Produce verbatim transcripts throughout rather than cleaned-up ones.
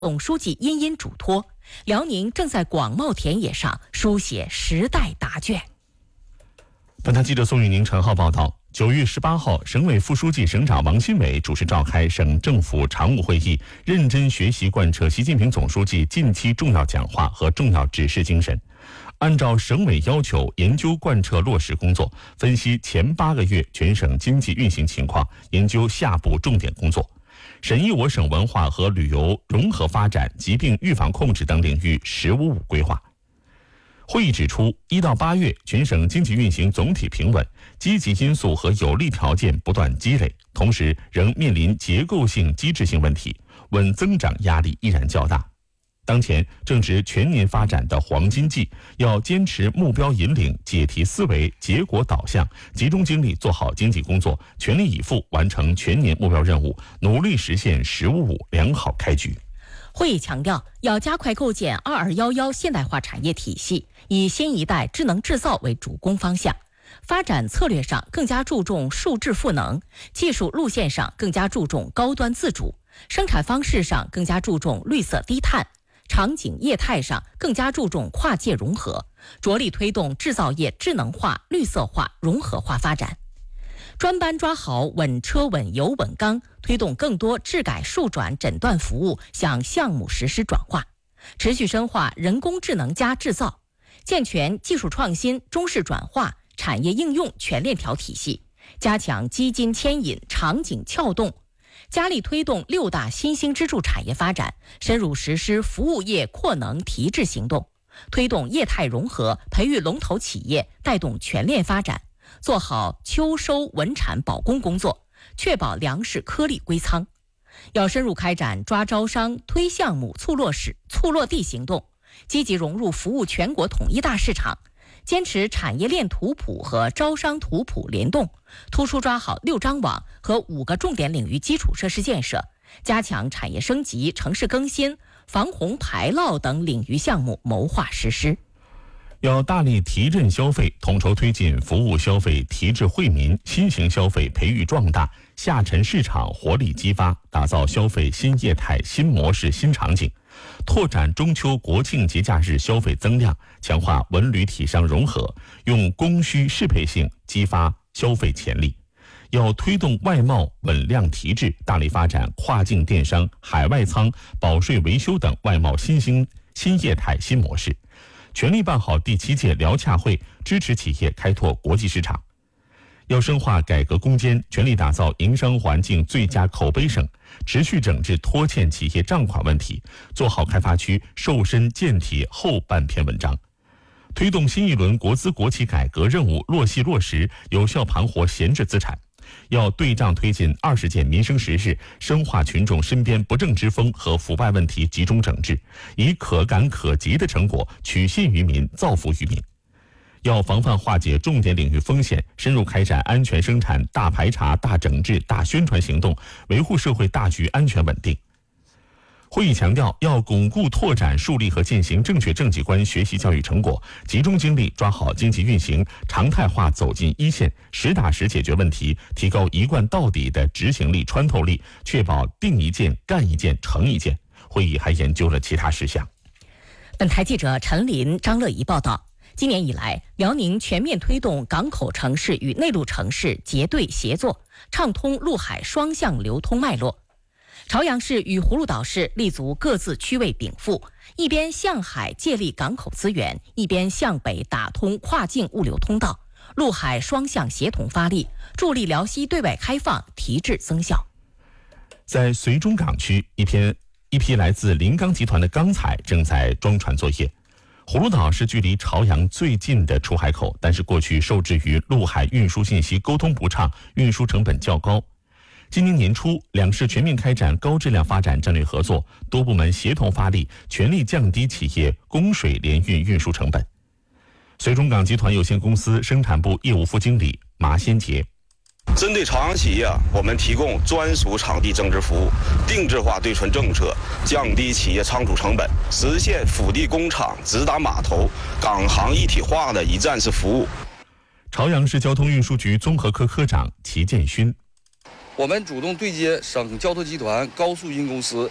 总书记殷殷嘱托，辽宁正在广袤田野上书写时代答卷。 本台记者宋玉宁、陈浩报道。九月十八号，省委副书记、省长王新伟主持召开省政府常务会议，认真学习贯彻习近平总书记近期重要讲话和重要指示精神，按照省委要求研究贯彻落实工作，分析前八个月全省经济运行情况，研究下步重点工作，审议我省文化和旅游融合发展、疾病预防控制等领域“十五五”规划。会议指出，一到八月全省经济运行总体平稳，积极因素和有利条件不断积累，同时仍面临结构性机制性问题，稳增长压力依然较大。当前正值全年发展的黄金季，要坚持目标引领、解题思维、结果导向，集中精力做好经济工作，全力以赴完成全年目标任务，努力实现“十五五”良好开局。 会议强调，要加快构建二二一一现代化产业体系，以新一代智能制造为主攻方向。发展策略上更加注重数质赋能，技术路线上更加注重高端自主，生产方式上更加注重绿色低碳，场景业态上更加注重跨界融合，着力推动制造业智能化、绿色化、融合化发展。专班抓好稳车稳油稳钢，推动更多质改数转诊断服务向项目实施转化，持续深化人工智能加制造，健全技术创新、中式转化、产业应用全链条体系，加强基金牵引、场景撬动，加力推动六大新兴支柱产业发展，深入实施服务业扩能提质行动，推动业态融合，培育龙头企业，带动全链发展，做好秋收稳产保供工作，确保粮食颗粒归仓。要深入开展抓招商、推项目、促落实、促落地行动，积极融入服务全国统一大市场，坚持产业链图谱和招商图谱联动，突出抓好六张网和五个重点领域基础设施建设，加强产业升级、城市更新、防洪排涝等领域项目谋划实施。 要大力提振消费，统筹推进服务消费提质惠民、新型消费培育壮大、下沉市场活力激发，打造消费新业态、新模式、新场景，拓展中秋国庆节假日消费增量，强化文旅体商融合，用供需适配性激发消费潜力。要推动外贸稳量提质，大力发展跨境电商、海外仓、保税维修等外贸新兴新业态新模式，全力办好第七届辽洽会，支持企业开拓国际市场。要深化改革攻坚，全力打造营商环境最佳口碑省，持续整治拖欠企业账款问题，做好开发区瘦身健体后半篇文章。推动新一轮国资国企改革任务落细落实，有效盘活闲置资产。要对账推进二十件民生实事，深化群众身边不正之风和腐败问题集中整治，以可感可及的成果取信于民、造福于民。要防范化解重点领域风险，深入开展安全生产大排查、大整治、大宣传行动，维护社会大局安全稳定。会议强调，要巩固拓展树立和践行正确政绩观学习教育成果，集中精力抓好经济运行，常态化走进一线，实打实解决问题，提高一贯到底的执行力、穿透力，确保定一件、干一件、成一件。会议还研究了其他事项。 本台记者陈林、张乐怡报道。今年以来，辽宁全面推动港口城市与内陆城市结对协作，畅通陆海双向流通脉络。朝阳市与葫芦岛市立足各自区位禀赋，一边向海借力港口资源，一边向北打通跨境物流通道，陆海双向协同发力，助力辽西对外开放提质增效。 在绥中港区，一篇一批来自临钢集团的钢材正在装船作业。葫芦岛是距离朝阳最近的出海口，但是过去受制于陆海运输信息沟通不畅，运输成本较高。今年年初，两市全面开展高质量发展战略合作，多部门协同发力，全力降低企业供水联运运输成本。绥中港集团有限公司生产部业务副经理马先杰。 针对朝阳企业，我们提供专属场地增值服务，定制化对存政策，降低企业仓储成本，实现府地工厂、直达码头、港航一体化的一站式服务。 朝阳市交通运输局综合科科长齐建勋。 我们主动对接省交通集团高速运公司，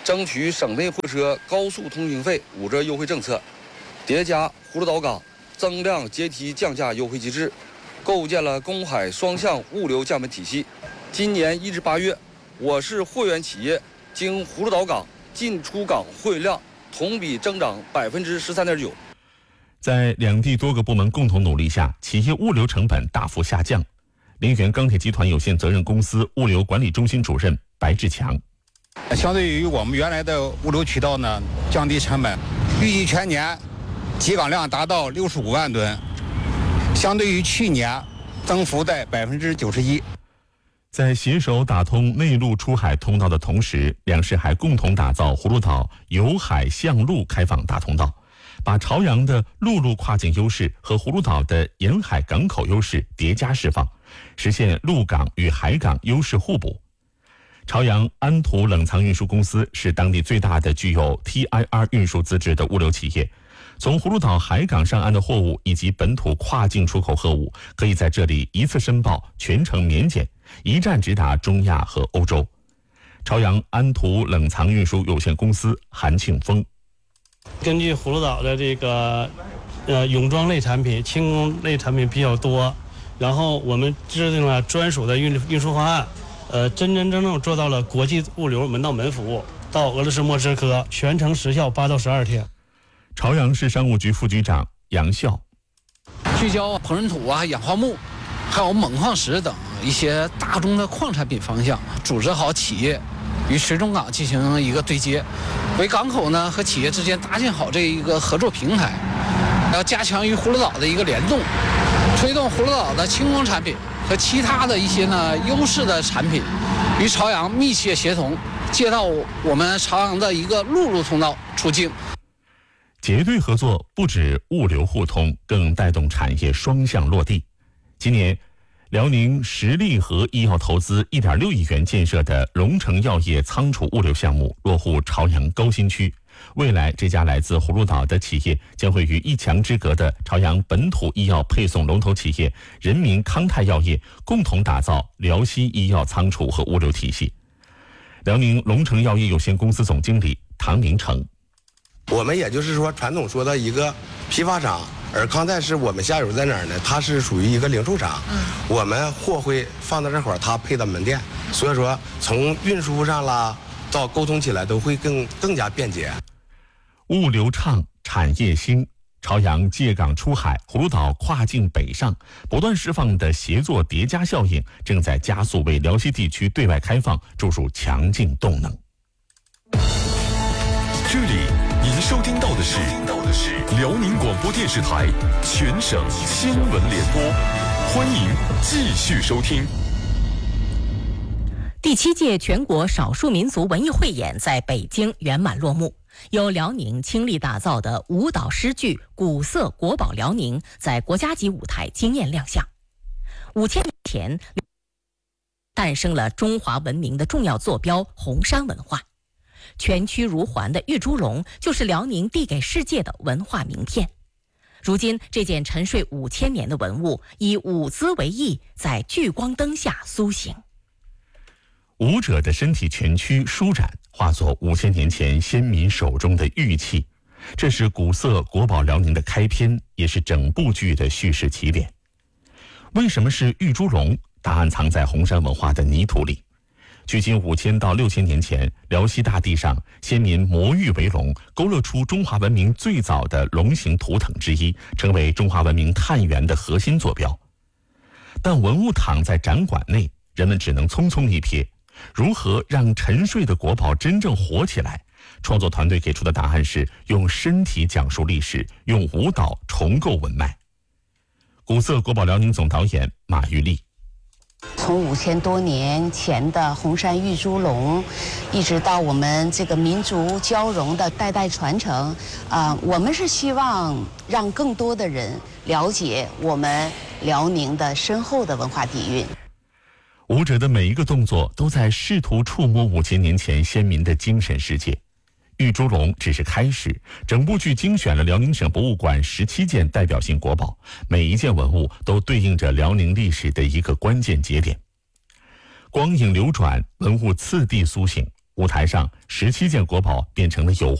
争取省内货车高速通行费五折优惠政策，叠加葫芦岛港增量阶梯降价优惠机制，构建了公海双向物流降本体系。今年一至八月，我市货源企业经葫芦岛港进出港货运量同比增长百分之十三点九。 在两地多个部门共同努力下，企业物流成本大幅下降。凌源钢铁集团有限责任公司物流管理中心主任白志强。 相对于我们原来的物流渠道呢，降低成本，预计全年集港量达到六十五万吨，相对于去年增幅在百分之九十一。 在携手打通内陆出海通道的同时，两市还共同打造葫芦岛由海向陆开放大通道，把朝阳的陆路跨境优势和葫芦岛的沿海港口优势叠加释放，实现陆港与海港优势互补。朝阳安图冷藏运输公司是当地最大的具有 T I R 运输资质的物流企业，从葫芦岛海港上岸的货物以及本土跨境出口货物，可以在这里一次申报，全程免检，一站直达中亚和欧洲。朝阳安图冷藏运输有限公司韩庆峰。 根据葫芦岛的这个呃泳装类产品、轻工类产品比较多，然后我们制定了专属的运运输方案，呃，真真正正做到了国际物流门到门服务，到俄罗斯莫斯科全程时效八到十二天。 朝阳市商务局副局长杨笑， 聚焦膨润土啊、氧化木，还有锰矿石等一些大宗的矿产品方向，组织好企业与水中港进行一个对接，为港口呢和企业之间搭建好这一个合作平台，要加强与葫芦岛的一个联动，推动葫芦岛的轻工产品和其他的一些呢优势的产品与朝阳密切协同，借到我们朝阳的一个陆路通道出境。 结对合作不止物流互通，更带动产业双向落地。今年，辽宁实力和医药投资一点六亿元建设的龙城药业仓储物流项目落户朝阳高新区。未来，这家来自葫芦岛的企业将会与一墙之隔的朝阳本土医药配送龙头企业人民康泰药业共同打造辽西医药仓储和物流体系。辽宁龙城药业有限公司总经理唐明成。 我们也就是说，传统说的一个批发商，而康泰是我们下游在哪儿呢？它是属于一个零售商，嗯，我们货会放到这块儿，它配到门店，所以说从运输上啦到沟通起来都会更更加便捷。 物流畅，产业兴，朝阳借港出海，葫芦岛跨境北上，不断释放的协作叠加效应，正在加速为辽西地区对外开放注入强劲动能。 这里您收听到的是辽宁广播电视台全省新闻联播，欢迎继续收听。 第七届全国少数民族文艺汇演在北京圆满落幕，由辽宁倾力打造的舞蹈诗句《古色国宝辽宁》在国家级舞台惊艳亮相。五千年前，诞生了中华文明的重要坐标红山文化。全区如环的玉猪龙就是辽宁递给世界的文化名片。如今，这件沉睡五千年的文物以舞姿为艺，在聚光灯下苏醒。 舞者的身体全躯舒展，化作五千年前先民手中的玉器。这是古色国宝辽宁的开篇，也是整部剧的叙事起点。为什么是玉猪龙？答案藏在红山文化的泥土里。距今五千到六千年前，辽西大地上先民磨玉为龙，勾勒出中华文明最早的龙形图腾之一，成为中华文明探源的核心坐标。但文物躺在展馆内，人们只能匆匆一瞥。如何让沉睡的国宝真正活起来？创作团队给出的答案是用身体讲述历史，用舞蹈重构文脉。古色国宝辽宁总导演马玉丽。 从五千多年前的红山玉猪龙，一直到我们这个民族交融的代代传承，啊、呃，我们是希望让更多的人了解我们辽宁的深厚的文化底蕴。 舞者的每一个动作都在试图触摸五千年前先民的精神世界。玉猪龙只是开始，整部剧精选了辽宁省博物馆十七件代表性国宝，每一件文物都对应着辽宁历史的一个关键节点。光影流转，文物次第苏醒， 舞台上，十七件国宝变成了有